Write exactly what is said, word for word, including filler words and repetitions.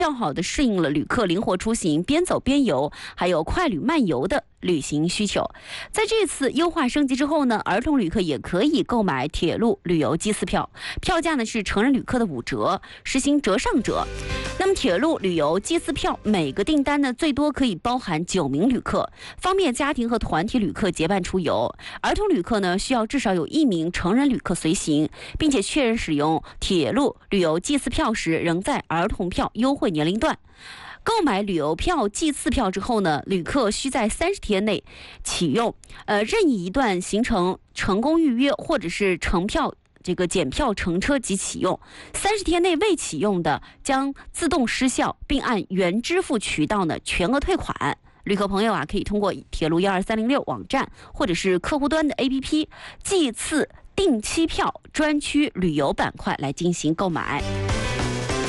较好的适应了旅客灵活出行、边走边游，还有快旅慢游的旅行需求。在这次优化升级之后呢，儿童旅客也可以购买铁路旅游祭祀票，票价呢是成人旅客的五折，实行折上折。那么铁路旅游祭祀票每个订单呢最多可以包含九名旅客，方便家庭和团体旅客结伴出游。儿童旅客呢需要至少有一名成人旅客随行，并且确认使用铁路旅游祭祀票时仍在儿童票优惠年龄段。购买旅游票祭祀票之后呢，旅客需在三十天内启用，呃，任意一段行程成功预约或者是乘票这个检票乘车即启用。三十天内未启用的将自动失效，并按原支付渠道呢全额退款。旅客朋友啊，可以通过铁路一二三零六网站或者是客户端的 A P P 祭祀定期票专区旅游板块来进行购买。